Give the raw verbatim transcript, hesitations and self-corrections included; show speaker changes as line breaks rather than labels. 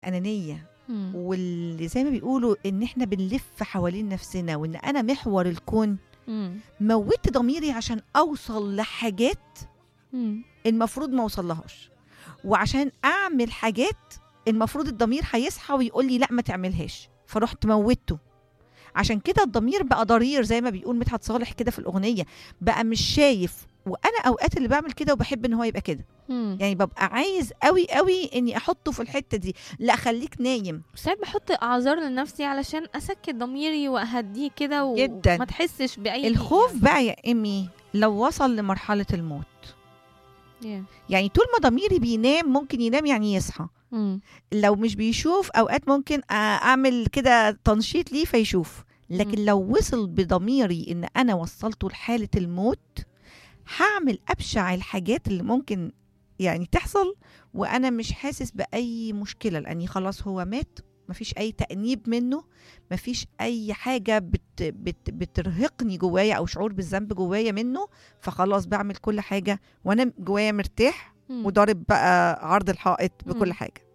الانانيه،
مم.
واللي زي ما بيقولوا ان احنا بنلف حوالين نفسنا وان انا محور الكون،
مم.
موتت ضميري عشان اوصل لحاجات
مم.
المفروض ما اوصلهاش، وعشان اعمل حاجات المفروض الضمير هيصحى ويقول لي لا ما تعملهاش، فرحت موتته. عشان كده الضمير بقى ضرير زي ما بيقول مدحت صالح كده في الاغنيه، بقى مش شايف. وانا اوقات اللي بعمل كده وبحب ان هو يبقى كده،
مم.
يعني ببقى عايز قوي قوي اني احطه في الحته دي، لا خليك نايم.
ساعات بحط اعذار لنفسي علشان اسكت ضميري واهديه كده
جداً.
وما تحسش باي
الخوف
يعني.
بقى يا ايمي لو وصل لمرحله الموت،
yeah.
يعني طول ما ضميري بينام ممكن ينام يعني يصحى،
مم.
لو مش بيشوف اوقات ممكن أ- اعمل كده تنشيط ليه فيشوف، لكن
مم.
لو وصل بضميري ان انا وصلته لحاله الموت، هعمل ابشع الحاجات اللي ممكن يعني تحصل وانا مش حاسس باي مشكله، لاني خلاص هو مات، مفيش اي تأنيب منه، مفيش اي حاجه بت بت بترهقني جوايا او شعور بالذنب جوايا منه، فخلاص بعمل كل حاجه وانا جوايا مرتاح
مم.
وضارب بقى عرض الحائط بكل
مم.
حاجه.